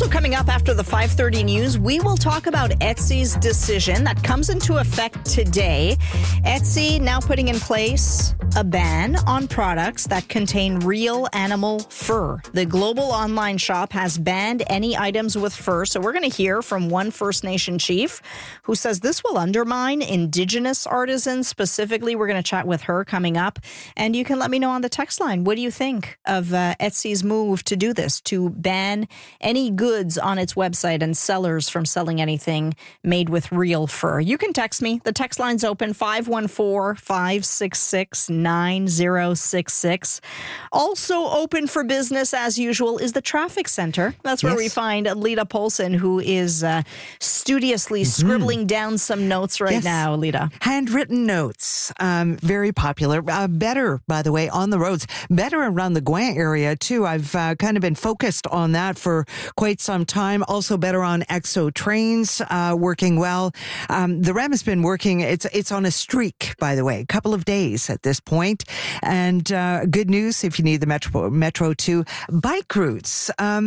Also coming up after the 5:30 news, we will talk about Etsy's decision that comes into effect today. Etsy now putting in place a ban on products that contain real animal fur. The global online shop has banned any items with fur. So we're going to hear from one First Nation chief who says this will undermine Indigenous artisans. Specifically, we're going to chat with her coming up. And you can let me know on the text line. What do you think of Etsy's move to do this, to ban any goods on its website and sellers from selling anything made with real fur? You can text me. The text line's open, 514-566-9066. Also open for business as usual is the traffic center. That's where we find Lita Polson, who is studiously scribbling down some notes right now, Lita. Handwritten notes, very popular. Better, by the way, on the roads. Better around the Gouin area, too. I've kind of been focused on that for quite some time. Also better on EXO trains, working well. The REM has been working. It's on a streak, by the way, a couple of days at this point. And good news if you need the Metro too. Bike routes,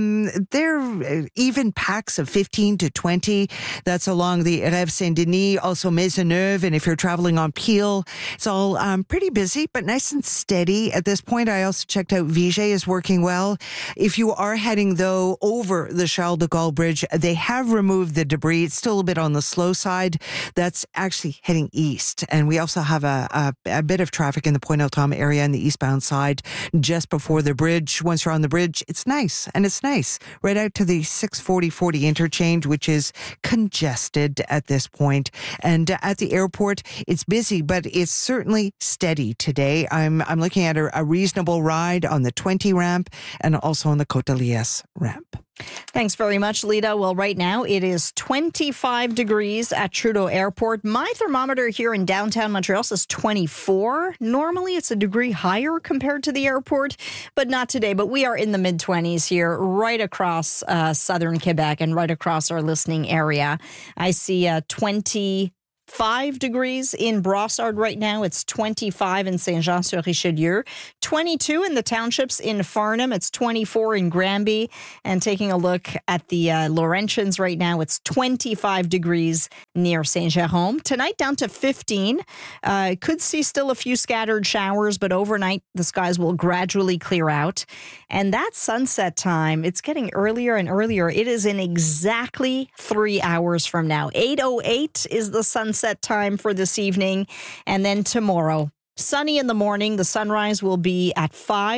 they're even packs of 15 to 20. That's along the Rêve Saint-Denis, also Maisonneuve. And if you're traveling on Peel, it's all pretty busy, but nice and steady at this point. I also checked out Viger is working well. If you are heading, though, over the Charles de Gaulle Bridge, they have removed the debris. It's still a bit on the slow side. That's actually heading east. And we also have a bit of traffic in the Pointe-aux-Trembles area on the eastbound side just before the bridge. Once you're on the bridge, it's nice. And it's nice right out to the 640-40 interchange, which is congested at this point. And at the airport, it's busy, but it's certainly steady today. I'm looking at a reasonable ride on the 20 ramp and also on the Côte de Liesse ramp. Thanks very much, Lita. Well, right now it is 25 degrees at Trudeau Airport. My thermometer here in downtown Montreal says 24. Normally it's a degree higher compared to the airport, but not today. But we are in the mid-20s here, right across southern Quebec and right across our listening area. I see 25 degrees in Brossard right now. It's 25 in Saint-Jean-sur-Richelieu, 22 in the townships in Farnham. It's 24 in Granby. And taking a look at the Laurentians right now, it's 25 degrees near Saint-Jérôme. Tonight down to 15. Could see still a few scattered showers, but overnight the skies will gradually clear out. And that sunset time, it's getting earlier and earlier. It is in exactly 3 hours from now. 8:08 is the sunset time for this evening. And then tomorrow, sunny in the morning. The sunrise will be at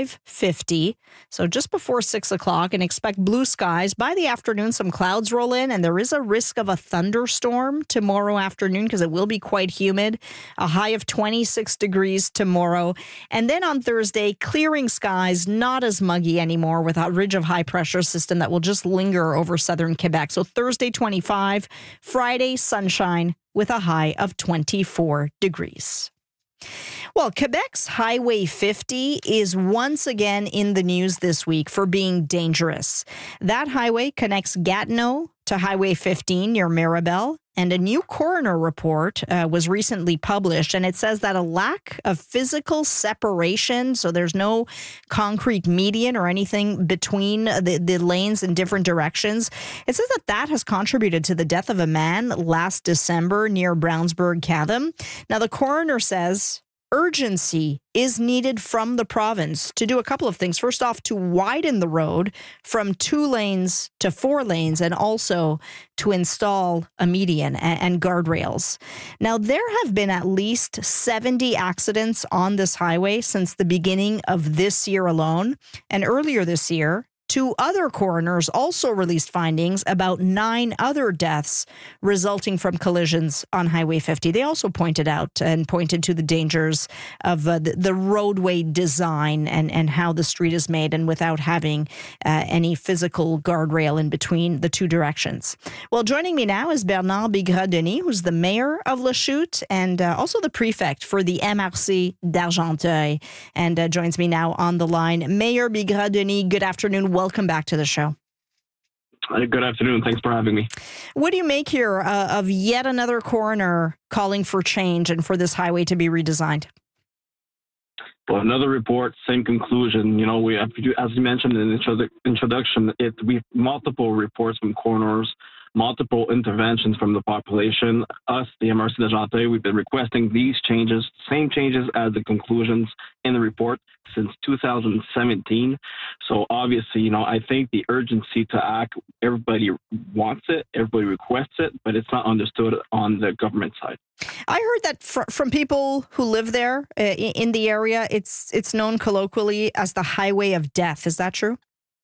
5:50, so just before 6 o'clock, and expect blue skies. By the afternoon, some clouds roll in, and there is a risk of a thunderstorm tomorrow afternoon because it will be quite humid. A high of 26 degrees tomorrow. And then on Thursday, clearing skies, not as muggy anymore with a ridge of high pressure system that will just linger over southern Quebec. So Thursday, 25, Friday, sunshine with a high of 24 degrees. Well, Quebec's Highway 50 is once again in the news this week for being dangerous. That highway connects Gatineau to Highway 15 near Mirabel, and a new coroner report was recently published, and it says that a lack of physical separation, so there's no concrete median or anything between the lanes in different directions, it says that has contributed to the death of a man last December near Brownsburg-Catham. Now, the coroner says urgency is needed from the province to do a couple of things. First off, to widen the road from 2 lanes to 4 lanes, and also to install a median and guardrails. Now, there have been at least 70 accidents on this highway since the beginning of this year alone. And earlier this year, 2 other coroners also released findings about 9 other deaths resulting from collisions on Highway 50. They also pointed to the dangers of the roadway design and how the street is made, and without having any physical guardrail in between the 2 directions. Well, joining me now is Bernard Bigras-Denis, who's the mayor of Lachute and also the prefect for the MRC d'Argenteuil, and joins me now on the line. Mayor Bigras-Denis, good afternoon. Welcome back to the show. Good afternoon. Thanks for having me. What do you make here of yet another coroner calling for change and for this highway to be redesigned? But another report, same conclusion. We have, as you mentioned in the introduction, we've multiple reports from coroners, multiple interventions from the population. Us, the MRC d'Argenteuil, we've been requesting these changes, same changes as the conclusions in the report since 2017. So obviously, I think the urgency to act, everybody wants it, everybody requests it, but it's not understood on the government side. I heard that from people who live there in the area, it's known colloquially as the highway of death. Is that true?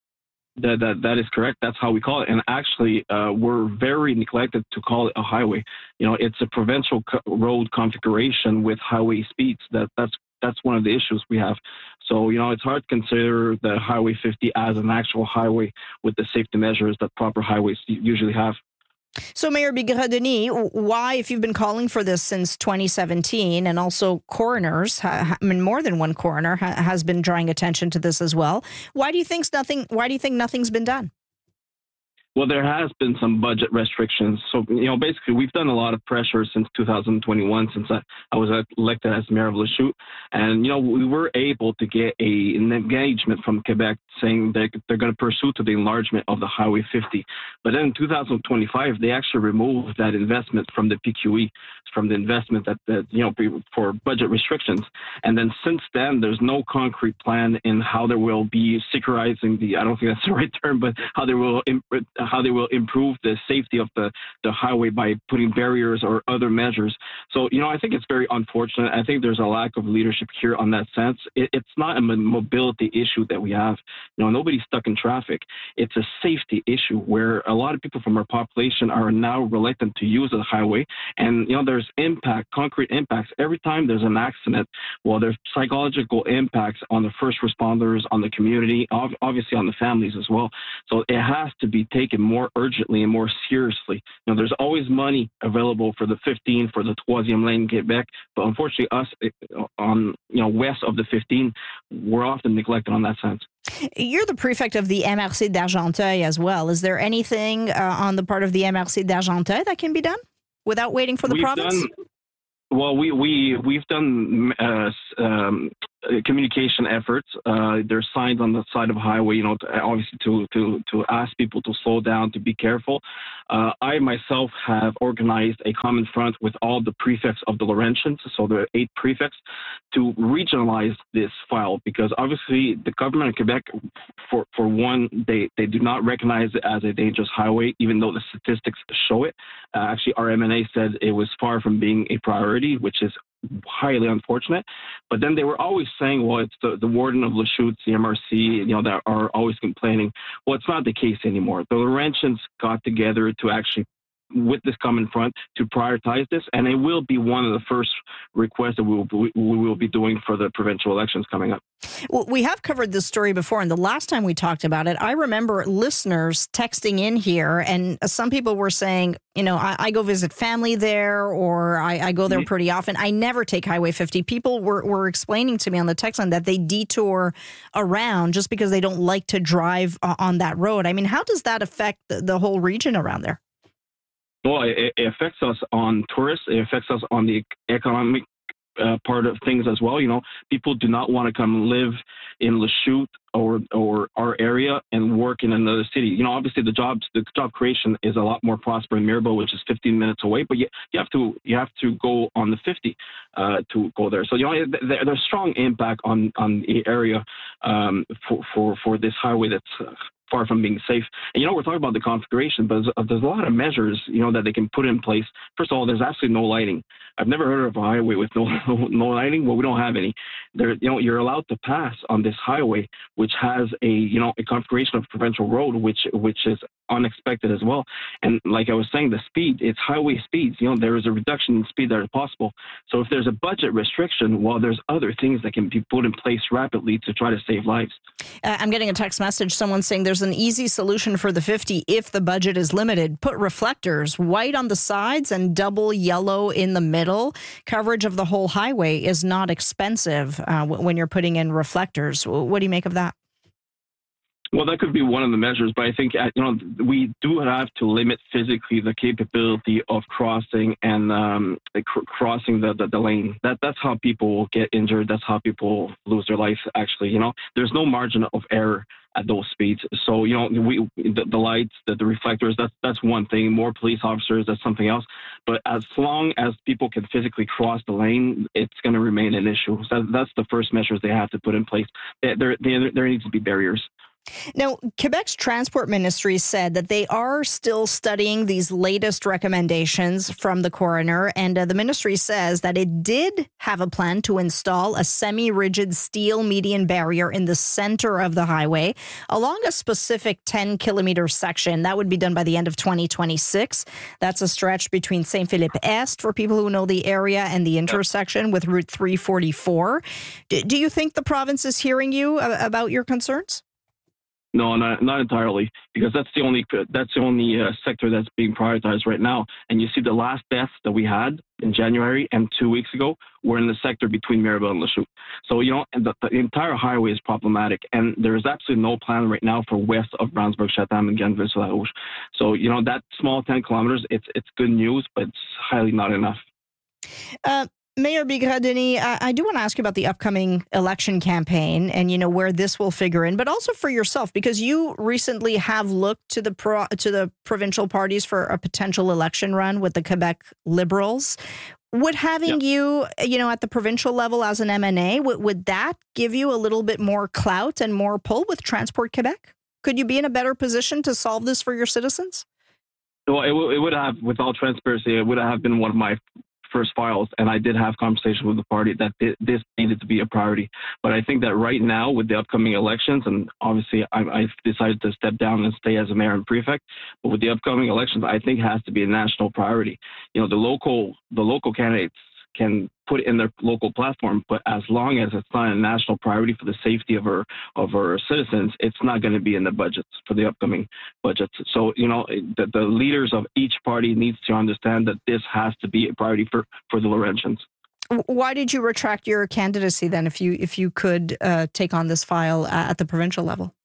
That is correct. That's how we call it. And actually, we're very neglected to call it a highway. It's a provincial road configuration with highway speeds. That's one of the issues we have. So, it's hard to consider the Highway 50 as an actual highway with the safety measures that proper highways usually have. So, Mayor Bigot-Denis, why, if you've been calling for this since 2017, and also coroners, more than one coroner has been drawing attention to this as well, why do you think nothing's been done? Well, there has been some budget restrictions. So, basically, we've done a lot of pressure since 2021, since I was elected as mayor of Lachute. And, we were able to get an engagement from Quebec saying that they're going to pursue to the enlargement of the Highway 50. But then in 2025, they actually removed that investment from the PQE, from the investment for budget restrictions. And then since then, there's no concrete plan in how there will be securizing I don't think that's the right term, but how they will improve the safety of the highway by putting barriers or other measures. So, I think it's very unfortunate. I think there's a lack of leadership here on that sense. It's not a mobility issue that we have. Nobody's stuck in traffic. It's a safety issue where a lot of people from our population are now reluctant to use the highway. And, there's concrete impacts. Every time there's an accident, well, there's psychological impacts on the first responders, on the community, obviously on the families as well. So it has to be taken more urgently and more seriously. There's always money available for the 15, for the Troisième Lane Quebec, but unfortunately us on, west of the 15, we're often neglected on that sense. You're the prefect of the MRC d'Argenteuil as well. Is there anything on the part of the MRC d'Argenteuil that can be done without waiting for the province? We've done communication efforts. There's signs on the side of the highway, obviously to ask people to slow down, to be careful. I myself have organized a common front with all the prefects of the Laurentians, so there are 8 prefects, to regionalize this file, because obviously the government of Quebec, for one, they do not recognize it as a dangerous highway, even though the statistics show it. Actually, our MNA said it was far from being a priority, which is highly unfortunate. But then they were always saying, well, it's the warden of Lachute, the MRC, that are always complaining. Well, it's not the case anymore. The Laurentians got together to actually, with this common front, to prioritize this, and it will be one of the first requests that we will be doing for the provincial elections coming up. Well, we have covered this story before, and the last time we talked about it, I remember listeners texting in here, and some people were saying, I go visit family there, or I go there pretty often. I never take Highway 50. People were explaining to me on the text line that they detour around just because they don't like to drive on that road. I mean, how does that affect the whole region around there? Well, it affects us on tourists. It affects us on the economic part of things as well. People do not want to come live in Lachute or our area and work in another city. Obviously the job creation is a lot more prosperous in Mirabel, which is 15 minutes away, but you have to go on the 50 to go there. So there's strong impact on the area for this highway that's far from being safe. And we're talking about the configuration, but there's a lot of measures that they can put in place. First of all, there's actually no lighting. I've never heard of a highway with no lighting. Well, we don't have any. You're allowed to pass on this highway, which has a configuration of provincial road, which is unexpected as well. And like I was saying, the speed, it's highway speeds. There is a reduction in speed that is possible. So if there's a budget restriction, well, there's other things that can be put in place rapidly to try to save lives. I'm getting a text message. Someone saying there's an easy solution for the 50 if the budget is limited. Put reflectors, white on the sides and double yellow in the middle. Coverage of the whole highway is not expensive when you're putting in reflectors. What do you make of that? Well, that could be one of the measures, but I think we do have to limit physically the capability of crossing and crossing the lane. That's how people will get injured. That's how people lose their life. Actually, there's no margin of error at those speeds. So the lights, the reflectors, that's one thing. More police officers, that's something else. But as long as people can physically cross the lane, it's going to remain an issue. So that's the first measures they have to put in place. There needs to be barriers. Now, Quebec's Transport Ministry said that they are still studying these latest recommendations from the coroner, and the ministry says that it did have a plan to install a semi-rigid steel median barrier in the center of the highway along a specific 10-kilometer section. That would be done by the end of 2026. That's a stretch between Saint-Philippe-Est, for people who know the area, and the intersection with Route 344. Do you think the province is hearing you about your concerns? No, not entirely, because that's the only sector that's being prioritized right now. And you see the last deaths that we had in January and 2 weeks ago were in the sector between Mirabel and Lachute. So, the entire highway is problematic, and there is absolutely no plan right now for west of Brownsburg, Chatham, and Ganneville-sur-la-Rouge. So, that small 10 kilometers, it's good news, but it's highly not enough. Mayor Bigra-Denis, I do want to ask you about the upcoming election campaign and, where this will figure in, but also for yourself, because you recently have looked to the provincial parties for a potential election run with the Quebec Liberals. Would having you, at the provincial level as an MNA, would that give you a little bit more clout and more pull with Transport Quebec? Could you be in a better position to solve this for your citizens? Well, it would have, with all transparency, it would have been one of my first files, and I did have conversation with the party that this needed to be a priority. But I think that right now, with the upcoming elections, and obviously I've decided to step down and stay as a mayor and prefect, but with the upcoming elections, I think it has to be a national priority. The local candidates can put in their local platform, but as long as it's not a national priority for the safety of our citizens, it's not going to be in the budgets for the upcoming budgets. So, the leaders of each party needs to understand that this has to be a priority for the Laurentians. Why did you retract your candidacy then, if you could take on this file at the provincial level?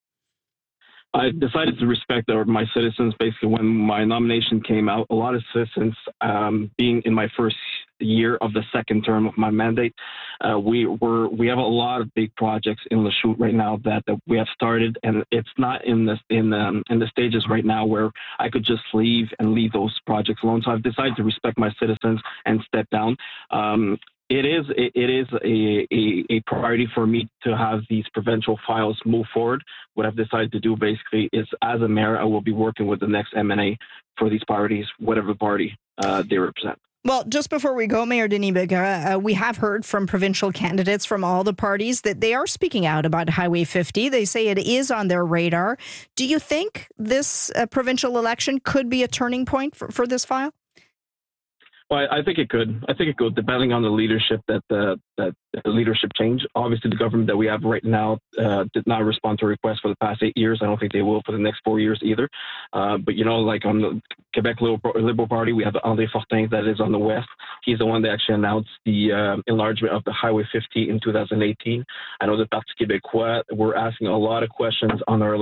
I decided to respect my citizens. Basically, when my nomination came out, a lot of citizens, being in my first year of the second term of my mandate, we have a lot of big projects in Lachute right now that we have started, and it's not in the stages right now where I could just leave those projects alone. So I've decided to respect my citizens and step down. It is a priority for me to have these provincial files move forward. What I've decided to do basically is, as a mayor, I will be working with the next MNA for these priorities, whatever party they represent. Well, just before we go, Mayor Denis Bigra, we have heard from provincial candidates from all the parties that they are speaking out about Highway 50. They say it is on their radar. Do you think this provincial election could be a turning point for this file? Well, I think it could. Depending on the leadership that the leadership change. Obviously, the government that we have right now did not respond to requests for the past 8 years. I don't think they will for the next 4 years either. But like on the Quebec Liberal Party, we have André Fortin that is on the west. He's the one that actually announced the enlargement of the Highway 50 in 2018. I know the Parti Québécois were asking a lot of questions on our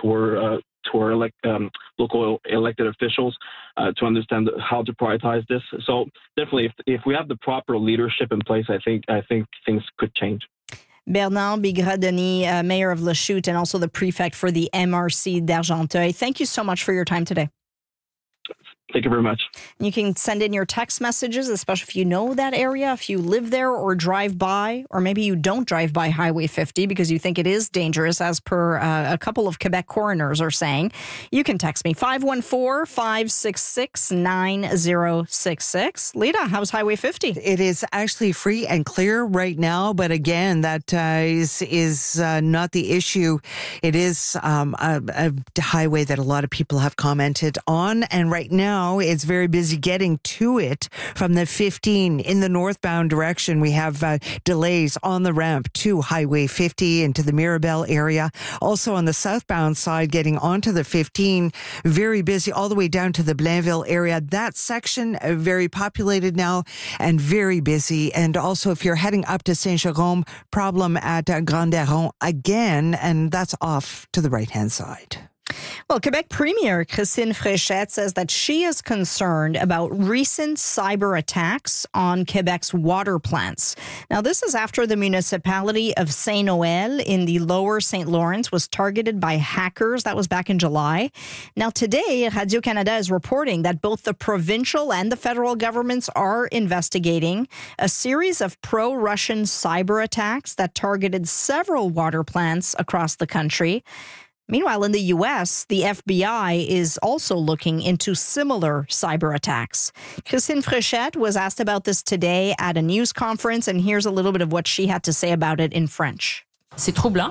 local elected officials to understand how to prioritize this. So definitely, if we have the proper leadership in place, I think things could change. Bernard Bigra-Denis, Mayor of Lachute and also the prefect for the MRC d'Argenteuil. Thank you so much for your time today. Thank you very much. You can send in your text messages, especially if you know that area, if you live there or drive by, or maybe you don't drive by Highway 50 because you think it is dangerous, as per a couple of Quebec coroners are saying. You can text me, 514-566-9066. Lita, how's Highway 50? It is actually free and clear right now, but again, that is not the issue. It is a highway that a lot of people have commented on, and right now, now it's very busy getting to it from the 15 in the northbound direction. We have delays on the ramp to Highway 50 into the Mirabel area. Also on the southbound side, getting onto the 15, very busy all the way down to the Blainville area. That section very populated now and very busy. And also if you're heading up to Saint-Jérôme, problem at Grand-Héron again, and that's off to the right-hand side. Well, Quebec Premier Christine Fréchette says that she is concerned about recent cyber attacks on Quebec's water plants. Now, this is after the municipality of Saint-Noël in the lower St. Lawrence was targeted by hackers. That was back in July. Now, today, Radio-Canada is reporting that both the provincial and the federal governments are investigating a series of pro-Russian cyber attacks that targeted several water plants across the country. Meanwhile, in the U.S., the FBI is also looking into similar cyber attacks. Christine Fréchette was asked about this today at a news conference, and here's a little bit of what she had to say about it in French. C'est troublant.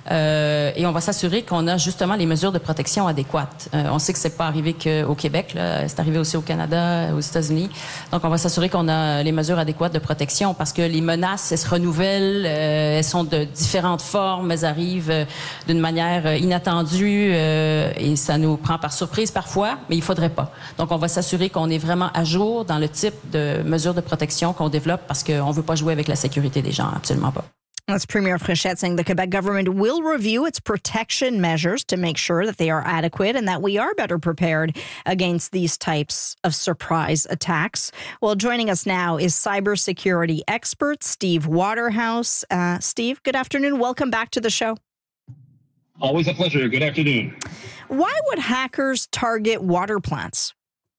Et on va s'assurer qu'on a justement les mesures de protection adéquates. On sait que c'est pas arrivé qu'au Québec, là, c'est arrivé aussi au Canada, aux États-Unis. Donc on va s'assurer qu'on a les mesures adéquates de protection parce que les menaces, elles se renouvellent, elles sont de différentes formes, elles arrivent d'une manière inattendue et ça nous prend par surprise parfois, mais il faudrait pas. Donc on va s'assurer qu'on est vraiment à jour dans le type de mesures de protection qu'on développe parce qu'on veut pas jouer avec la sécurité des gens, absolument pas. That's Premier Fréchette saying the Quebec government will review its protection measures to make sure that they are adequate and that we are better prepared against these types of surprise attacks. Well, joining us now is cybersecurity expert Steve Waterhouse. Steve, good afternoon. Welcome back to the show. Always a pleasure. Good afternoon. Why would hackers target water plants?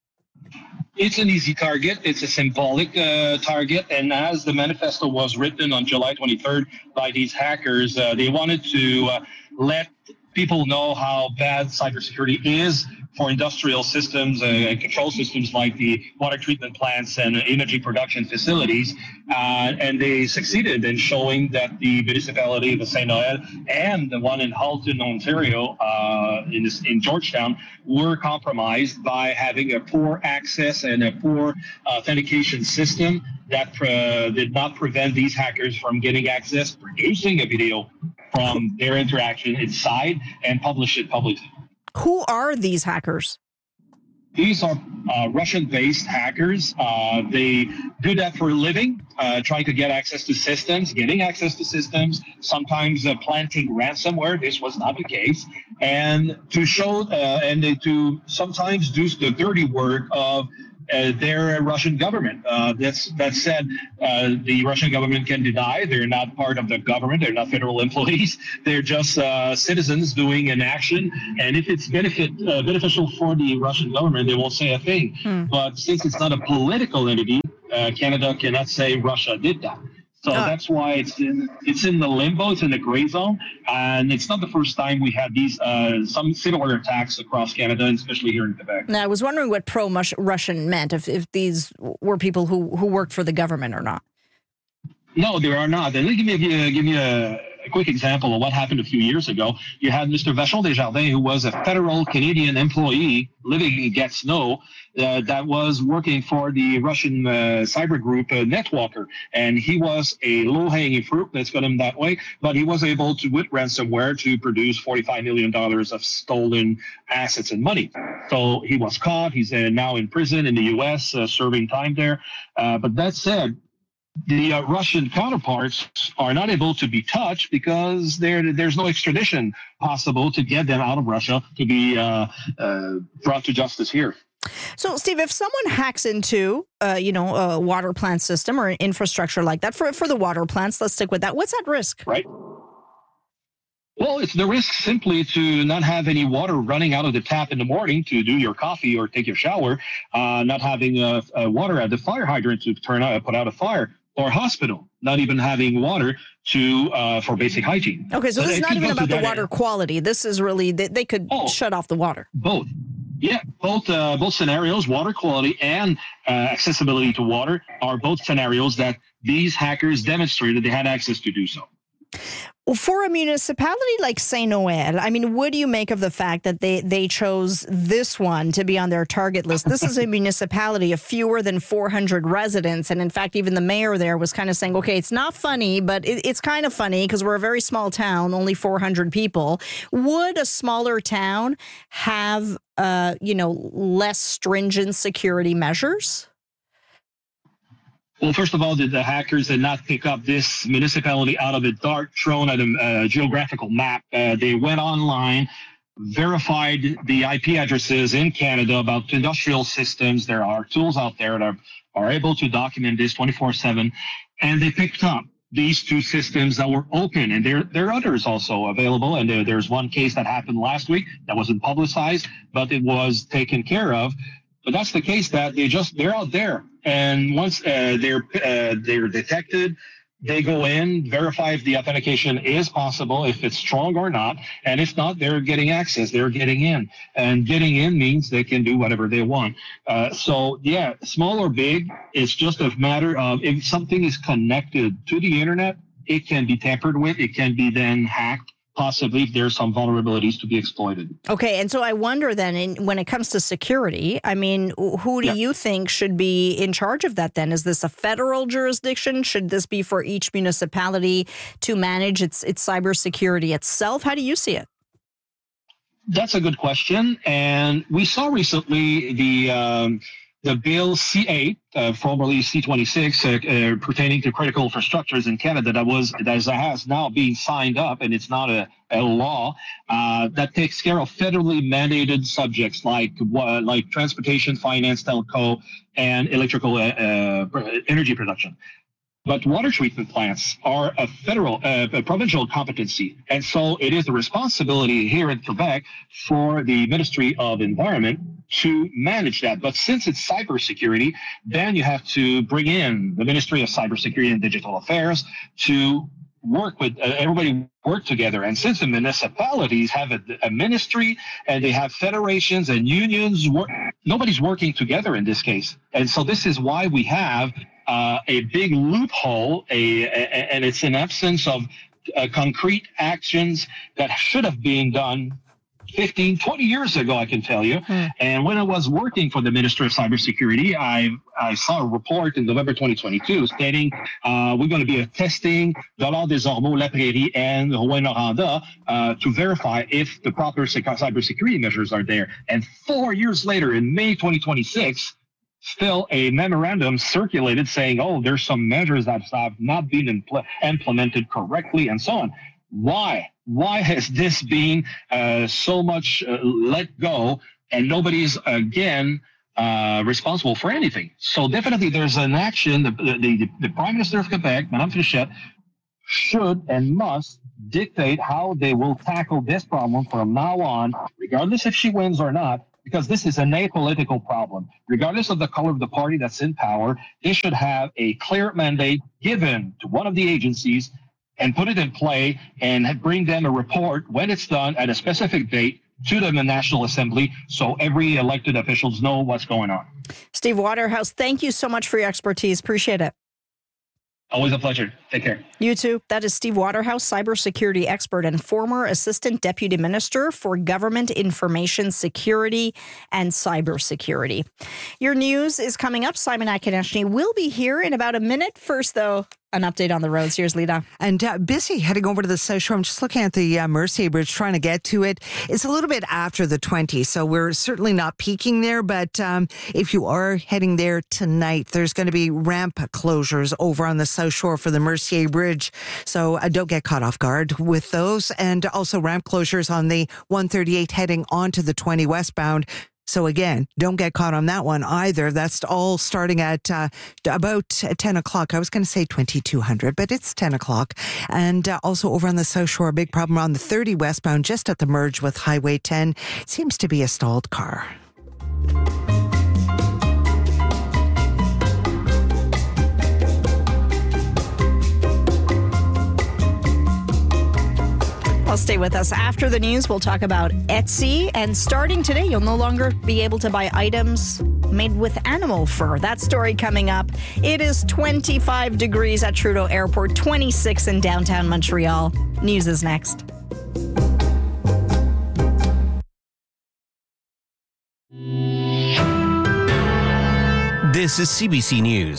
It's an easy target. It's a symbolic target. And as the manifesto was written on July 23rd by these hackers, they wanted to let people know how bad cybersecurity is for industrial systems and control systems like the water treatment plants and energy production facilities. And they succeeded in showing that the municipality of St. Noel and the one in Halton, Ontario, in Georgetown, were compromised by having a poor access and a poor authentication system that did not prevent these hackers from getting access, producing a video from their interaction inside and publish it publicly. Who are these hackers? These are Russian-based hackers. They do that for a living, trying to get access to systems, getting access to systems, sometimes planting ransomware. This was not the case. And to show, and to sometimes do the dirty work of their Russian government. That said, the Russian government can deny they're not part of the government. They're not federal employees. They're just citizens doing an action. And if it's beneficial for the Russian government, they won't say a thing. But since it's not a political entity, Canada cannot say Russia did that. So that's why it's in the limbo, it's in the gray zone, and it's not the first time we had these some similar attacks across Canada, and especially here in Quebec. Now, I was wondering what pro-Russian meant, if these were people who worked for the government or not. No, there are not. And let me give you a quick example of what happened a few years ago. You had Mr. Vachon Desjardins, who was a federal Canadian employee living in Gatineau that was working for the Russian cyber group Netwalker. And he was a low-hanging fruit, let's put him that way, but he was able to, with ransomware, to produce $45 million of stolen assets and money. So he was caught. He's now in prison in the U.S., serving time there. But that said, the Russian counterparts are not able to be touched because there's no extradition possible to get them out of Russia to be brought to justice here. So, Steve, if someone hacks into, a water plant system or an infrastructure like that for the water plants, let's stick with that. What's at risk? Right. Well, it's the risk simply to not have any water running out of the tap in the morning to do your coffee or take your shower, not having water at the fire hydrant to put out a fire, or hospital, not even having water for basic hygiene. Okay, so this is not even about the water quality. This is really, they could shut off the water. Both. Yeah, both scenarios, water quality and accessibility to water, are both scenarios that these hackers demonstrated they had access to do so. For a municipality like Saint-Noël, I mean, what do you make of the fact that they chose this one to be on their target list? This is a municipality of fewer than 400 residents. And in fact, even the mayor there was kind of saying, okay, it's not funny, but it's kind of funny because we're a very small town, only 400 people. Would a smaller town have, less stringent security measures? Well, first of all, the hackers did not pick up this municipality out of the dark, thrown at a geographical map. They went online, verified the IP addresses in Canada about industrial systems. There are tools out there that are able to document this 24/7, and they picked up these two systems that were open, and there are others also available. And there's one case that happened last week that wasn't publicized, but it was taken care of. But that's the case that they're out there. And once they're detected, they go in, verify if the authentication is possible, if it's strong or not. And if not, they're getting access. They're getting in. And getting in means they can do whatever they want. Small or big, it's just a matter of if something is connected to the internet, it can be tampered with. It can be then hacked. Possibly if there's some vulnerabilities to be exploited. Okay, and so I wonder then, when it comes to security, I mean, who do you think should be in charge of that then? Is this a federal jurisdiction? Should this be for each municipality to manage its cybersecurity itself? How do you see it? That's a good question. And we saw recently the bill C8, formerly C26, pertaining to critical infrastructures in Canada, that has now been signed up, and it's not a law that takes care of federally mandated subjects like transportation, finance, telco, and electrical energy production. But water treatment plants are a provincial competency. And so it is the responsibility here in Quebec for the Ministry of Environment to manage that. But since it's cybersecurity, then you have to bring in the Ministry of Cybersecurity and Digital Affairs to work with everybody work together. And since the municipalities have a ministry and they have federations and unions, nobody's working together in this case. And so this is why we have a big loophole, and it's an absence of concrete actions that should have been done 15, 20 years ago, I can tell you. And when I was working for the Ministry of Cybersecurity, I saw a report in November 2022 stating we're going to be testing Dollard des Ormeaux, La Prairie, and Rouyn-Noranda to verify if the proper cybersecurity measures are there. And 4 years later, in May 2026, still a memorandum circulated saying, there's some measures that have not been implemented correctly and so on. Why? Why has this been so much let go and nobody's, again, responsible for anything? So definitely there's an action. The Prime Minister of Quebec, Mme. Fréchette, should and must dictate how they will tackle this problem from now on, regardless if she wins or not, because this is an apolitical problem. Regardless of the color of the party that's in power, they should have a clear mandate given to one of the agencies and put it in play and bring them a report when it's done at a specific date to the National Assembly so every elected officials know what's going on. Steve Waterhouse, thank you so much for your expertise. Appreciate it. Always a pleasure. Take care. You too. That is Steve Waterhouse, cybersecurity expert and former Assistant Deputy Minister for Government Information Security and Cybersecurity. Your news is coming up. Simon Akineshny will be here in about a minute. First, though, an update on the roads. Here's Lita. And busy heading over to the South Shore. I'm just looking at the Mercier Bridge, trying to get to it. It's a little bit after the 20, so we're certainly not peaking there. But if you are heading there tonight, there's going to be ramp closures over on the South Shore for the Mercier Bridge. So don't get caught off guard with those. And also ramp closures on the 138 heading onto the 20 westbound. So again, don't get caught on that one either. That's all starting at about 10 o'clock. I was going to say 2200, but it's 10 o'clock. And also over on the South Shore, a big problem on the 30 westbound, just at the merge with Highway 10. It seems to be a stalled car. Well, stay with us. After the news, we'll talk about Etsy. And starting today, you'll no longer be able to buy items made with animal fur. That story coming up. It is 25 degrees at Trudeau Airport, 26 in downtown Montreal. News is next. This is CBC News.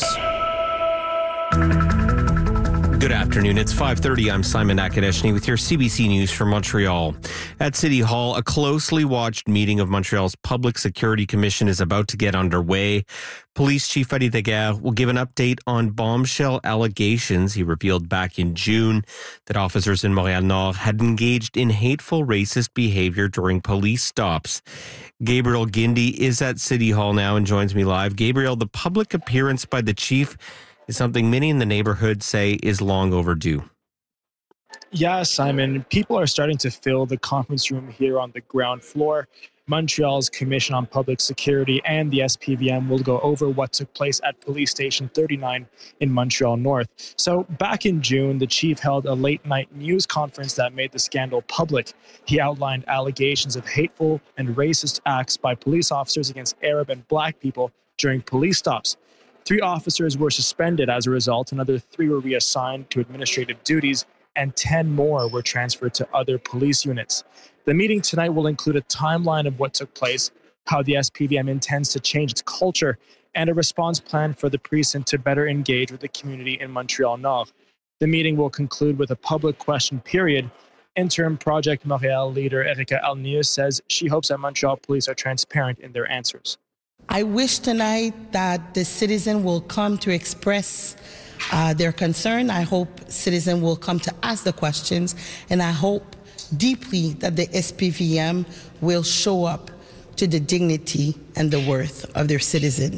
Good afternoon. It's 5:30. I'm Simon Akadeshny with your CBC News from Montreal. At City Hall, a closely watched meeting of Montreal's Public Security Commission is about to get underway. Police Chief Fady Daguerre will give an update on bombshell allegations he revealed back in June that officers in Montréal-Nord had engaged in hateful racist behavior during police stops. Gabriel Guindy is at City Hall now and joins me live. Gabriel, the public appearance by the chief is something many in the neighborhood say is long overdue. Yeah, Simon, people are starting to fill the conference room here on the ground floor. Montreal's Commission on Public Security and the SPVM will go over what took place at Police Station 39 in Montreal North. So back in June, the chief held a late-night news conference that made the scandal public. He outlined allegations of hateful and racist acts by police officers against Arab and Black people during police stops. 3 officers were suspended as a result, another 3 were reassigned to administrative duties, and 10 more were transferred to other police units. The meeting tonight will include a timeline of what took place, how the SPVM intends to change its culture, and a response plan for the precinct to better engage with the community in Montreal-Nord. The meeting will conclude with a public question period. Interim Project Montréal leader Erika Alnius says she hopes that Montreal police are transparent in their answers. I wish tonight that the citizen will come to express their concern. I hope citizen will come to ask the questions, and I hope deeply that the SPVM will show up to the dignity and the worth of their citizen.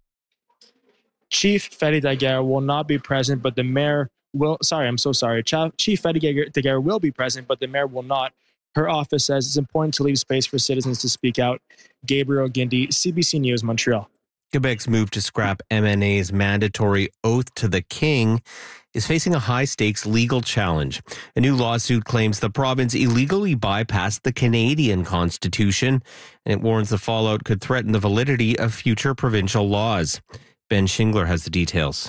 Chief Fady Daguerre will not be present, but the mayor will. Chief Fady Daguerre will be present, but the mayor will not. Her office says it's important to leave space for citizens to speak out. Gabriel Guindy, CBC News, Montreal. Quebec's move to scrap MNA's mandatory oath to the king is facing a high-stakes legal challenge. A new lawsuit claims the province illegally bypassed the Canadian Constitution, and it warns the fallout could threaten the validity of future provincial laws. Ben Shingler has the details.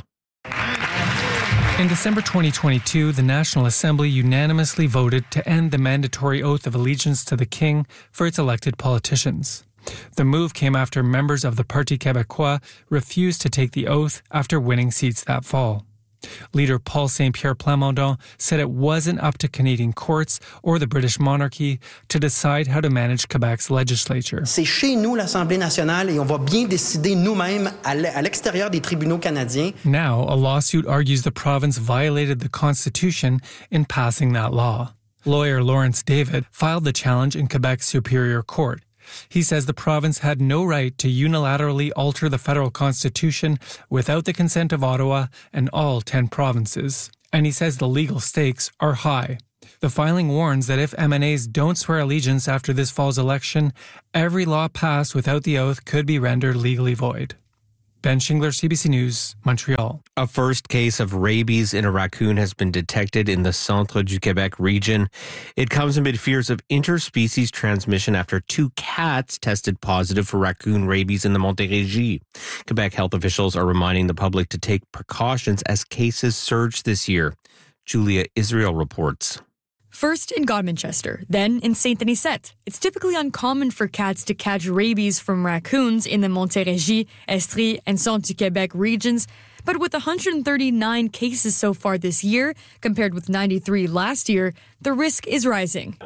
In December 2022, the National Assembly unanimously voted to end the mandatory oath of allegiance to the king for its elected politicians. The move came after members of the Parti Québécois refused to take the oath after winning seats that fall. Leader Paul Saint-Pierre Plamondon said it wasn't up to Canadian courts or the British monarchy to decide how to manage Quebec's legislature. C'est chez nous l'Assemblée nationale et on va bien décider nous-mêmes à l'extérieur des tribunaux canadiens. Now, a lawsuit argues the province violated the Constitution in passing that law. Lawyer Lawrence David filed the challenge in Quebec's Superior Court. He says the province had no right to unilaterally alter the federal constitution without the consent of Ottawa and all 10 provinces. And he says the legal stakes are high. The filing warns that if MNAs don't swear allegiance after this fall's election, every law passed without the oath could be rendered legally void. Ben Shingler, CBC News, Montreal. A first case of rabies in a raccoon has been detected in the Centre du Québec region. It comes amid fears of interspecies transmission after 2 cats tested positive for raccoon rabies in the Montérégie. Quebec health officials are reminding the public to take precautions as cases surge this year. Julia Israel reports. First in Godmanchester, then in Saint-Anicette. It's typically uncommon for cats to catch rabies from raccoons in the Montérégie, Estrie, and Centre-du-Québec regions. But with 139 cases so far this year, compared with 93 last year, the risk is rising.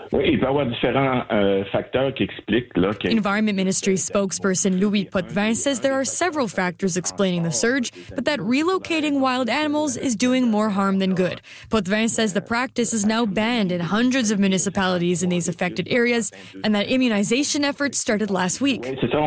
Environment Ministry spokesperson Louis Potvin says there are several factors explaining the surge, but that relocating wild animals is doing more harm than good. Potvin says the practice is now banned in hundreds of municipalities in these affected areas, and that immunization efforts started last week.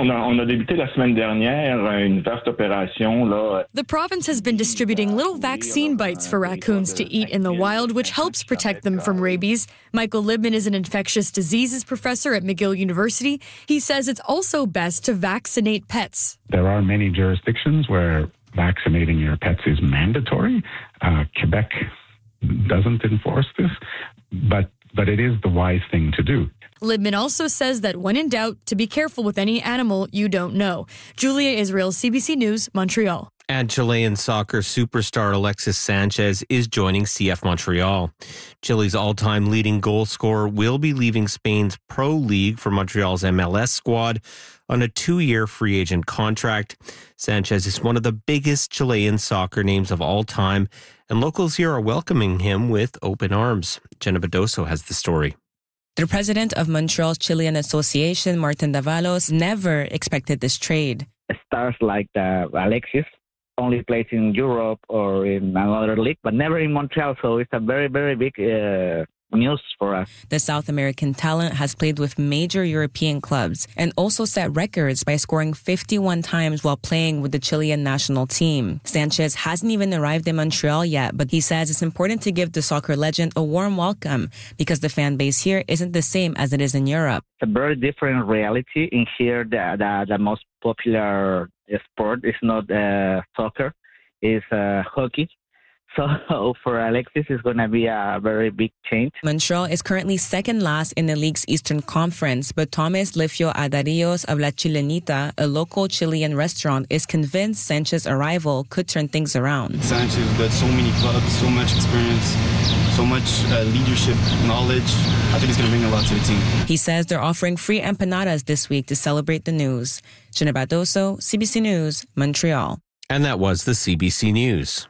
The province has been distributing little vaccine bites for raccoons to eat in the wild, which helps protect them from rabies. Michael Libman is an infectious diseases professor at McGill University. He says it's also best to vaccinate pets. There are many jurisdictions where vaccinating your pets is mandatory. Quebec doesn't enforce this, but it is the wise thing to do. Libman also says that when in doubt, to be careful with any animal you don't know. Julia Israel, CBC News, Montreal. And Chilean soccer superstar Alexis Sanchez is joining CF Montreal. Chile's all-time leading goal scorer will be leaving Spain's Pro League for Montreal's MLS squad on a 2-year free agent contract. Sanchez is one of the biggest Chilean soccer names of all time, and locals here are welcoming him with open arms. Jenna Bedoso has the story. The president of Montreal's Chilean Association, Martin Davalos, never expected this trade. Stars like Alexis only plays in Europe or in another league, but never in Montreal. So it's a very, very big news for us. The South American talent has played with major European clubs and also set records by scoring 51 times while playing with the Chilean national team. Sanchez hasn't even arrived in Montreal yet, but he says it's important to give the soccer legend a warm welcome because the fan base here isn't the same as it is in Europe. It's a very different reality. In here, the most popular sport is not soccer, it's hockey. So for Alexis, it's going to be a very big change. Montreal is currently second last in the league's Eastern Conference, but Thomas Lifio Adarillos of La Chilenita, a local Chilean restaurant, is convinced Sanchez's arrival could turn things around. Sanchez got so many clubs, so much experience, so much leadership knowledge. I think it's going to bring a lot to the team. He says they're offering free empanadas this week to celebrate the news. Jenna Bedoso, CBC News, Montreal. And that was the CBC News.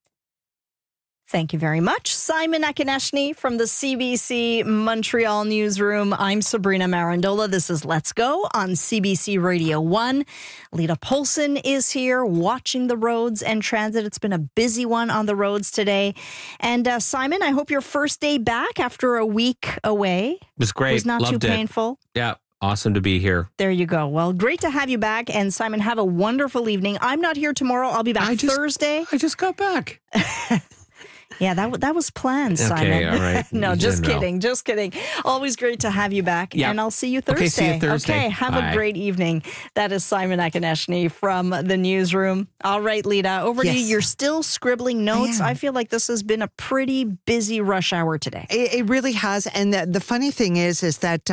Thank you very much, Simon Akineshny from the CBC Montreal newsroom. I'm Sabrina Marandola. This is Let's Go on CBC Radio 1. Lita Polson is here watching the roads and transit. It's been a busy one on the roads today. And Simon, I hope your first day back after a week away was great. Was not Loved too it. painful. Yeah. Awesome to be here. There you go. Well, great to have you back. And Simon, have a wonderful evening. I'm not here tomorrow. I'll be back Thursday. I just got back. Yeah, that was planned, Simon. Okay, all right. No, just kidding. Always great to have you back. Yeah. And I'll see you Thursday. Okay, see you Thursday. Okay, have Bye. a great evening. That is Simon Akineshny from the newsroom. All right, Lita, over to you. You're still scribbling notes. I feel like this has been a pretty busy rush hour today. It really has. And the funny thing is that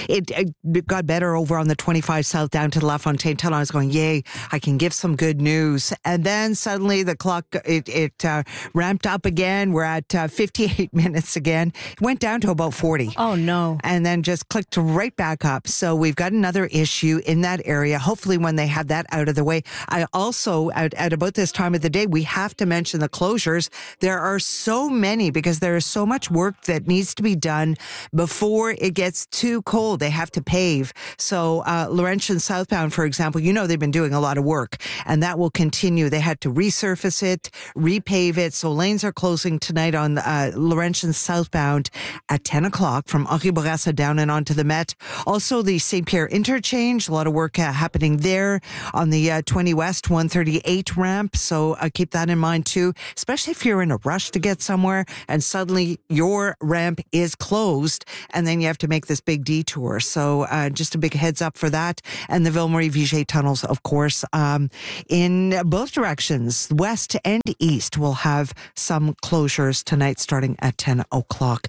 it got better over on the 25 South down to La Fontaine Tunnel. I was going, yay, I can give some good news. And then suddenly the clock, it ramped up again. We're at 58 minutes again. It went down to about 40. Oh, no. And then just clicked right back up. So we've got another issue in that area. Hopefully when they have that out of the way. I also, at about this time of the day, we have to mention the closures. There are so many because there is so much work that needs to be done before it gets too cold. They have to pave. So Laurentian southbound, for example, they've been doing a lot of work and that will continue. They had to resurface it, repave it. So lanes are closing tonight on Laurentian southbound at 10 o'clock from Henri Bourassa down and onto the Met. Also the St. Pierre interchange, a lot of work happening there on the 20 West 138 ramp. So keep that in mind too, especially if you're in a rush to get somewhere and suddenly your ramp is closed and then you have to make this big detour. So just a big heads up for that. And the Ville-Marie-Vigier tunnels, of course, in both directions, west and east, will have some closures tonight starting at 10 o'clock.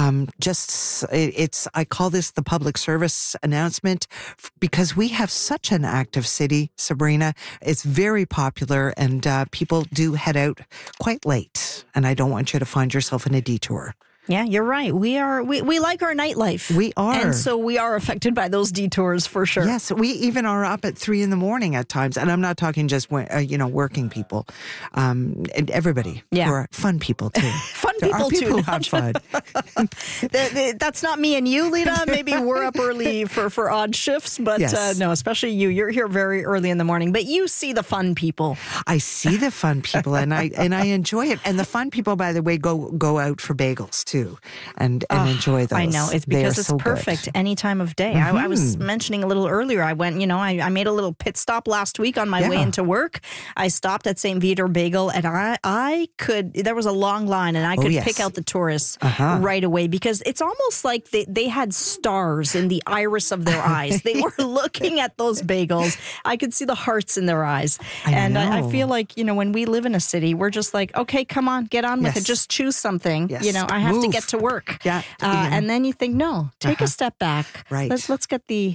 I call this the public service announcement because we have such an active city, Sabrina. It's very popular and people do head out quite late. And I don't want you to find yourself in a detour. Yeah, you're right. We like our nightlife. We are. And so we are affected by those detours for sure. Yes, we even are up at 3 a.m. at times. And I'm not talking just, working people. And everybody. Yeah. Who are fun people too. Fun people too. People who have fun. That's not me and you, Lita. Maybe we're up early for odd shifts. But yes. No, especially you. You're here very early in the morning. But you see the fun people. I see the fun people and I enjoy it. And the fun people, by the way, go out for bagels too. And enjoy those. I know. It's because it's perfect any time of day. Mm-hmm. I was mentioning a little earlier, I went, I made a little pit stop last week on my way into work. I stopped at St. Vitor Bagel and there was a long line and I could pick out the tourists right away because it's almost like they had stars in the iris of their eyes. They were looking at those bagels. I could see the hearts in their eyes. I feel like, when we live in a city, we're just like, okay, come on, get on with it. Just choose something. Yes. I have to get to work. Yeah. And then you think, no, take a step back. Right. Let's get the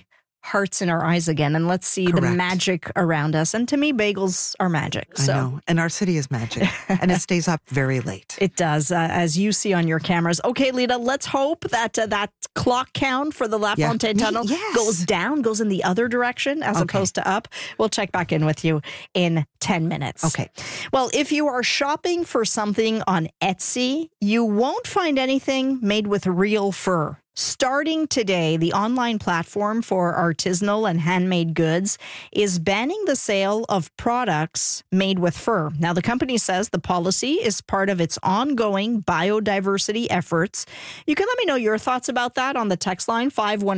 hearts in our eyes again, and let's see the magic around us. And to me, bagels are magic. So. I know. And our city is magic. And it stays up very late. It does, as you see on your cameras. Okay, Lita, let's hope that that clock count for the La Fontaine Tunnel goes down, goes in the other direction as opposed to up. We'll check back in with you in 10 minutes. Okay. Well, if you are shopping for something on Etsy, you won't find anything made with real fur. Starting today, the online platform for artisanal and handmade goods is banning the sale of products made with fur. Now, the company says the policy is part of its ongoing biodiversity efforts. You can let me know your thoughts about that on the text line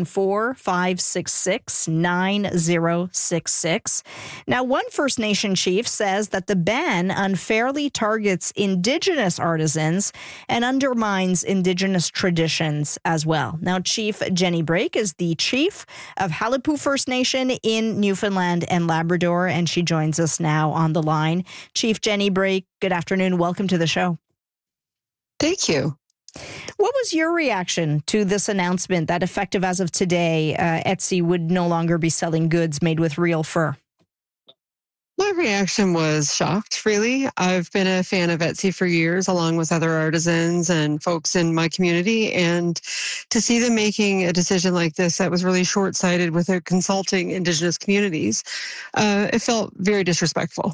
514-566-9066. Now, one First Nation chief says that the ban unfairly targets Indigenous artisans and undermines Indigenous traditions as well. Now, Chief Jenny Brake is the chief of Halapu First Nation in Newfoundland and Labrador, and she joins us now on the line. Chief Jenny Brake, good afternoon. Welcome to the show. Thank you. What was your reaction to this announcement that effective as of today, Etsy would no longer be selling goods made with real fur? My reaction was shocked, really. I've been a fan of Etsy for years, along with other artisans and folks in my community. And to see them making a decision like this that was really short-sighted with consulting Indigenous communities, it felt very disrespectful.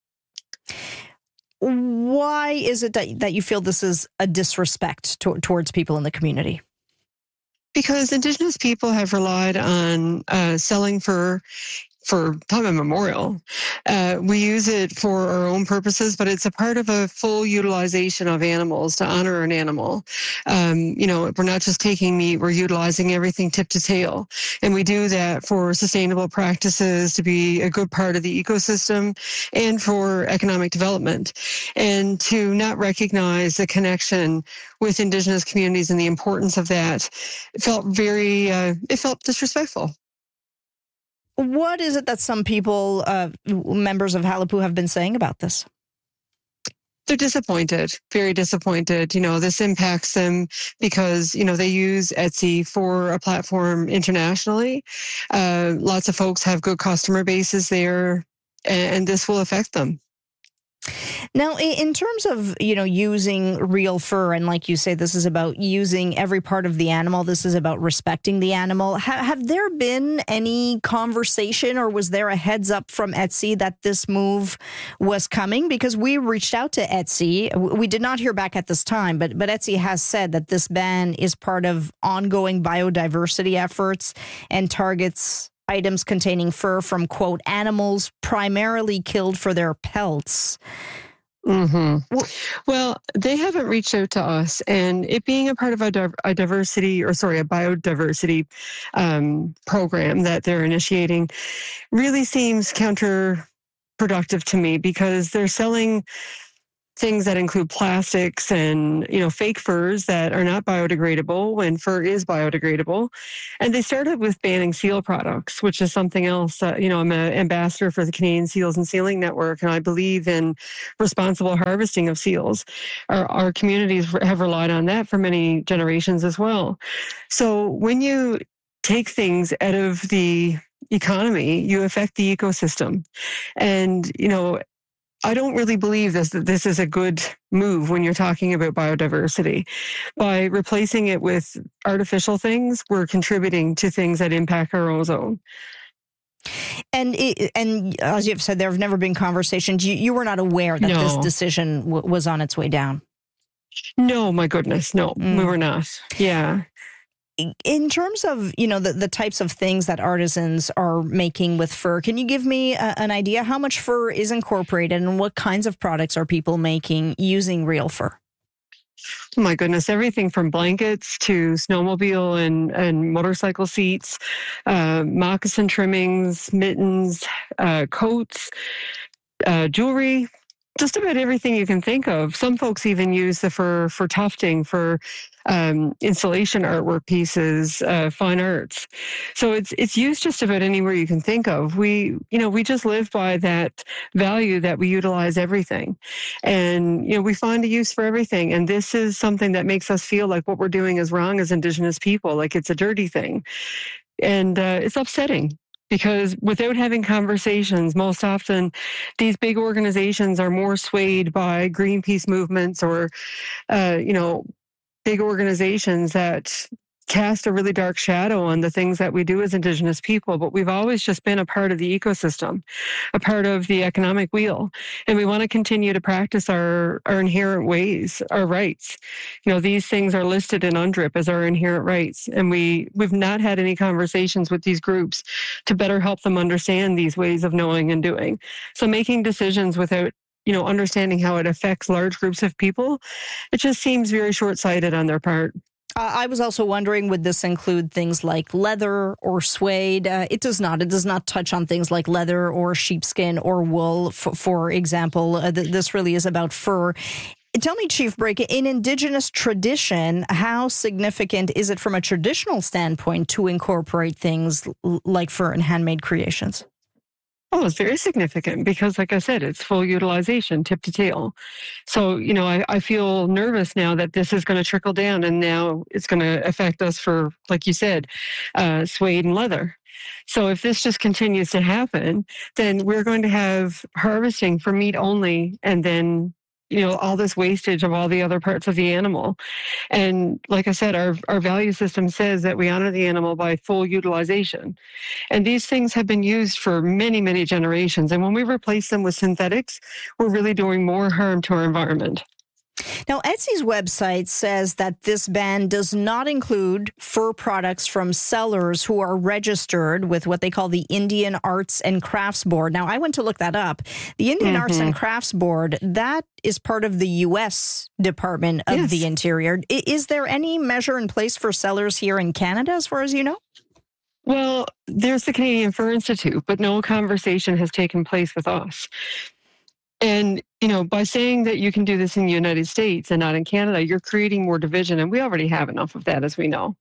Why is it that you feel this is a disrespect towards people in the community? Because Indigenous people have relied on selling fur for time immemorial. We use it for our own purposes, but it's a part of a full utilization of animals to honor an animal. We're not just taking meat, we're utilizing everything tip to tail. And we do that for sustainable practices, to be a good part of the ecosystem, and for economic development. And to not recognize the connection with Indigenous communities and the importance of that, it felt disrespectful. What is it that some people, members of Halapu, have been saying about this? They're disappointed, very disappointed. This impacts them because, they use Etsy for a platform internationally. Lots of folks have good customer bases there, and this will affect them. Now, in terms of, using real fur, and like you say, this is about using every part of the animal. This is about respecting the animal. Have there been any conversation, or was there a heads up from Etsy that this move was coming? Because we reached out to Etsy. We did not hear back at this time, but Etsy has said that this ban is part of ongoing biodiversity efforts and targets items containing fur from, quote, animals primarily killed for their pelts. Mm-hmm. Well, they haven't reached out to us, and it being a part of a biodiversity program that they're initiating really seems counterproductive to me, because they're selling things that include plastics and, fake furs that are not biodegradable when fur is biodegradable. And they started with banning seal products, which is something else. I'm an ambassador for the Canadian Seals and Sealing Network, and I believe in responsible harvesting of seals. Our communities have relied on that for many generations as well. So when you take things out of the economy, you affect the ecosystem. And, I don't really believe that this is a good move when you're talking about biodiversity. By replacing it with artificial things, we're contributing to things that impact our ozone. And as you've said, there have never been conversations. You were not aware that this decision was on its way down? No, my goodness, no, we were not. Yeah. In terms of, the types of things that artisans are making with fur, can you give me an idea how much fur is incorporated and what kinds of products are people making using real fur? Oh my goodness, everything from blankets to snowmobile and motorcycle seats, moccasin trimmings, mittens, coats, jewelry. Just about everything you can think of. Some folks even use the fur for tufting, for installation artwork pieces, fine arts. So it's used just about anywhere you can think of. We just live by that value that we utilize everything. And, we find a use for everything. And this is something that makes us feel like what we're doing is wrong as Indigenous people, like it's a dirty thing. And it's upsetting because without having conversations, most often these big organizations are more swayed by Greenpeace movements or, big organizations that cast a really dark shadow on the things that we do as Indigenous people, but we've always just been a part of the ecosystem, a part of the economic wheel. And we want to continue to practice our inherent ways, our rights. These things are listed in UNDRIP as our inherent rights. And we've not had any conversations with these groups to better help them understand these ways of knowing and doing. So making decisions without understanding how it affects large groups of people, it just seems very short-sighted on their part. I was also wondering, would this include things like leather or suede? It does not. It does not touch on things like leather or sheepskin or wool, for example. This really is about fur. Tell me, Chief Brake, in Indigenous tradition, how significant is it from a traditional standpoint to incorporate things like fur and handmade creations? Oh, it's very significant because, like I said, it's full utilization, tip to tail. So, I feel nervous now that this is going to trickle down and now it's going to affect us for, like you said, suede and leather. So if this just continues to happen, then we're going to have harvesting for meat only and then all this wastage of all the other parts of the animal. And like I said, our value system says that we honor the animal by full utilization. And these things have been used for many, many generations. And when we replace them with synthetics, we're really doing more harm to our environment. Now, Etsy's website says that this ban does not include fur products from sellers who are registered with what they call the Indian Arts and Crafts Board. Now, I went to look that up. The Indian Arts and Crafts Board, that is part of the U.S. Department of the Interior. Is there any measure in place for sellers here in Canada, as far as you know? Well, there's the Canadian Fur Institute, but no conversation has taken place with us. And, by saying that you can do this in the United States and not in Canada, you're creating more division. And we already have enough of that, as we know.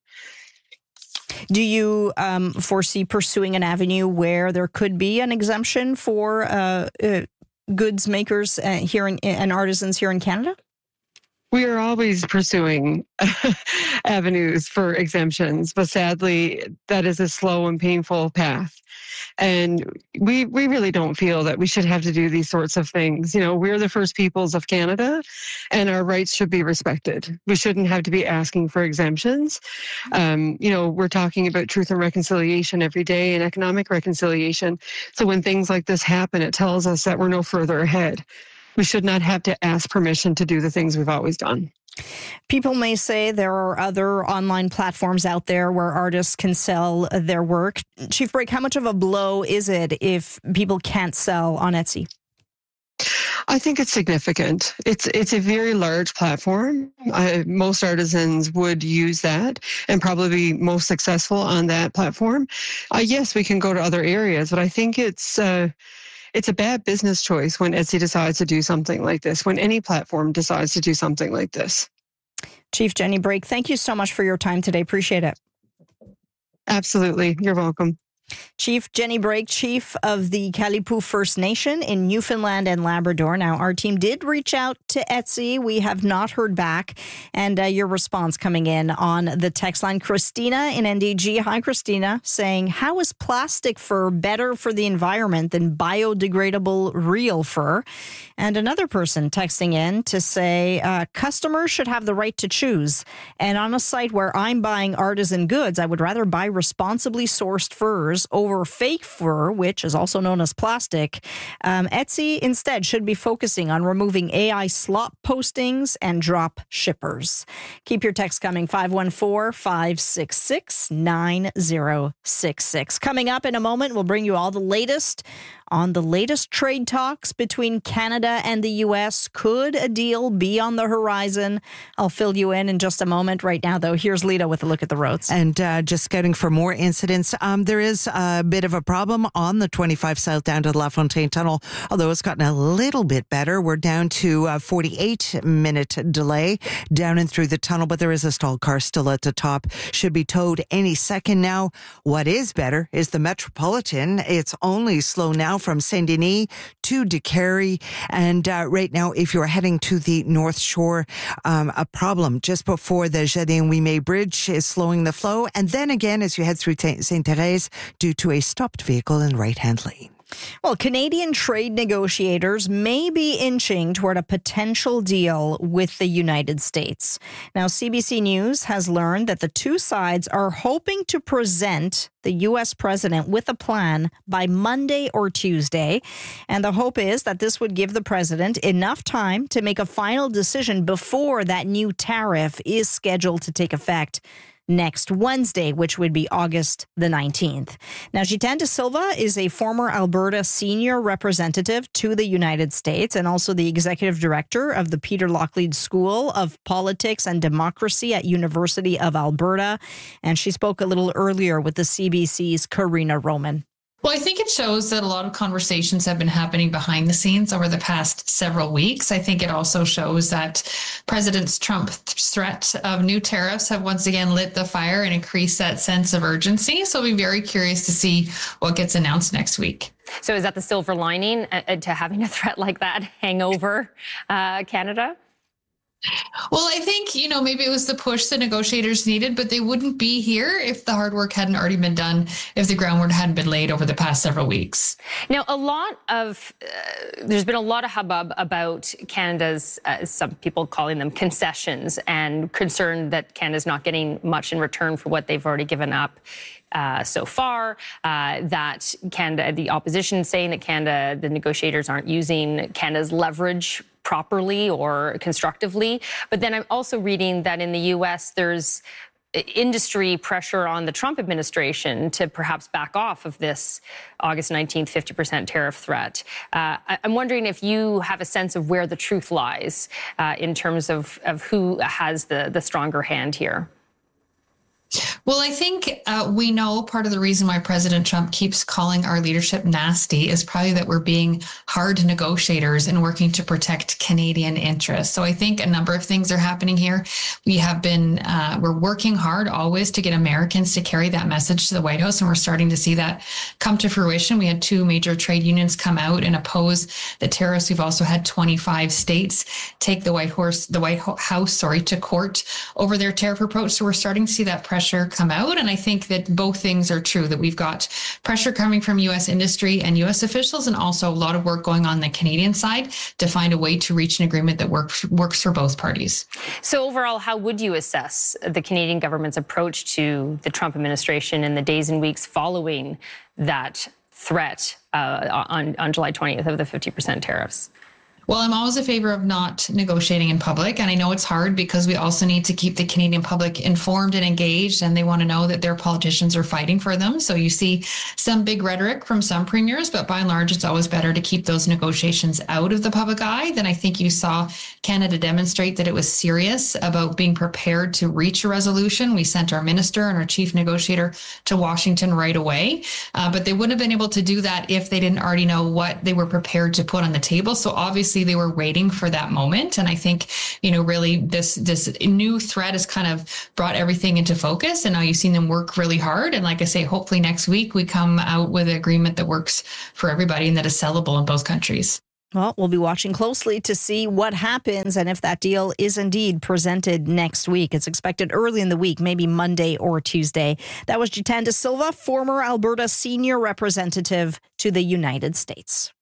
Do you foresee pursuing an avenue where there could be an exemption for goods makers and artisans here in Canada? We are always pursuing avenues for exemptions, but sadly, that is a slow and painful path. And we really don't feel that we should have to do these sorts of things. We're the First Peoples of Canada, and our rights should be respected. We shouldn't have to be asking for exemptions. We're talking about truth and reconciliation every day and economic reconciliation. So when things like this happen, it tells us that we're no further ahead. We should not have to ask permission to do the things we've always done. People may say there are other online platforms out there where artists can sell their work. Chief Brake, how much of a blow is it if people can't sell on Etsy? I think it's significant. It's a very large platform. Most artisans would use that and probably be most successful on that platform. Yes, we can go to other areas, but I think it's a bad business choice when Etsy decides to do something like this, when any platform decides to do something like this. Chief Jenny Brake, thank you so much for your time today. Appreciate it. Absolutely. You're welcome. Chief Jenny Brake, Chief of the Kalipu First Nation in Newfoundland and Labrador. Now, our team did reach out to Etsy. We have not heard back. And your response coming in on the text line. Christina in NDG. Hi, Christina, saying, how is plastic fur better for the environment than biodegradable real fur? And another person texting in to say, customers should have the right to choose. And on a site where I'm buying artisan goods, I would rather buy responsibly sourced furs over fake fur, which is also known as plastic. Etsy instead should be focusing on removing AI slop postings and drop shippers. Keep your text coming, 514-566-9066. Coming up in a moment, we'll bring you all the latest on the latest trade talks between Canada and the U.S. Could a deal be on the horizon? I'll fill you in just a moment. Right now, though, here's Lita with a look at the roads. And just scouting for more incidents. There is a bit of a problem on the 25 south down to the LaFontaine Tunnel, although it's gotten a little bit better. We're down to a 48-minute delay down and through the tunnel, but there is a stalled car still at the top. Should be towed any second now. What is better is the Metropolitan. It's only slow now now from Saint Denis to DeCarey. And right now, if you're heading to the North Shore, a problem just before the Jardin-Ouimet Bridge is slowing the flow. And then again, as you head through St. Therese, due to a stopped vehicle in right-hand lane. Well, Canadian trade negotiators may be inching toward a potential deal with the United States. Now, CBC News has learned that the two sides are hoping to present the U.S. president with a plan by Monday or Tuesday. And the hope is that this would give the president enough time to make a final decision before that new tariff is scheduled to take effect next Wednesday, which would be August the 19th. Now, Jitan De Silva is a former Alberta senior representative to the United States and also the executive director of the Peter Locklead School of Politics and Democracy at University of Alberta. And she spoke a little earlier with the CBC's Karina Roman. Well, I think it shows that a lot of conversations have been happening behind the scenes over the past several weeks. I think it also shows that President Trump's threat of new tariffs have once again lit the fire and increased that sense of urgency. So I'll be very curious to see what gets announced next week. So is that the silver lining to having a threat like that hang over Canada? Well, I think, maybe it was the push the negotiators needed, but they wouldn't be here if the hard work hadn't already been done, if the groundwork hadn't been laid over the past several weeks. Now, there's been a lot of hubbub about Canada's, some people calling them concessions, and concern that Canada's not getting much in return for what they've already given up. So far, that Canada, the opposition saying that Canada, the negotiators aren't using Canada's leverage properly or constructively. But then I'm also reading that in the U.S., there's industry pressure on the Trump administration to perhaps back off of this August 19th 50% tariff threat. I'm wondering if you have a sense of where the truth lies in terms of who has the stronger hand here. Well, I think we know part of the reason why President Trump keeps calling our leadership nasty is probably that we're being hard negotiators and working to protect Canadian interests. So I think a number of things are happening here. We have been, we're working hard always to get Americans to carry that message to the White House, and we're starting to see that come to fruition. We had 2 major trade unions come out and oppose the tariffs. We've also had 25 states take the White House to court over their tariff approach. So we're starting to see that pressure come out. And I think that both things are true, that we've got pressure coming from U.S. industry and U.S. officials, and also a lot of work going on the Canadian side to find a way to reach an agreement that works for both parties. So overall, how would you assess the Canadian government's approach to the Trump administration in the days and weeks following that threat on July 20th of the 50% tariffs? Well, I'm always in favor of not negotiating in public. And I know it's hard because we also need to keep the Canadian public informed and engaged, and they want to know that their politicians are fighting for them. So you see some big rhetoric from some premiers, but by and large, it's always better to keep those negotiations out of the public eye. Then I think you saw Canada demonstrate that it was serious about being prepared to reach a resolution. We sent our minister and our chief negotiator to Washington right away, but they wouldn't have been able to do that if they didn't already know what they were prepared to put on the table. So obviously, they were waiting for that moment. And I think, really this new threat has kind of brought everything into focus. And now you've seen them work really hard. And like I say, hopefully next week we come out with an agreement that works for everybody and that is sellable in both countries. Well, we'll be watching closely to see what happens and if that deal is indeed presented next week. It's expected early in the week, maybe Monday or Tuesday. That was Jitan De Silva, former Alberta senior representative to the United States.